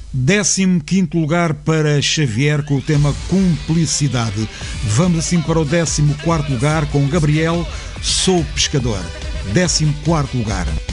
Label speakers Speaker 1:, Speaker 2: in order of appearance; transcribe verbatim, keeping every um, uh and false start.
Speaker 1: décimo quinto lugar para Xavier com o tema Cumplicidade. Vamos assim para o décimo quarto lugar com Gabriel, Sou Pescador. décimo quarto lugar.